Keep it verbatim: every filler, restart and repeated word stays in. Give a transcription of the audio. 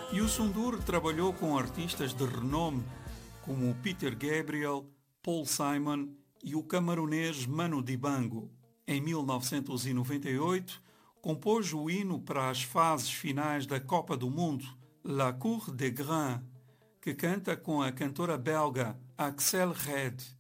Youssou N'Dour trabalhou com artistas de renome como Peter Gabriel, Paul Simon e o camerunês Manu Dibango. Em mil novecentos e noventa e oito, compôs o hino para as fases finais da Copa do Mundo, La Cour des Grands, que canta com a cantora belga Axel Red.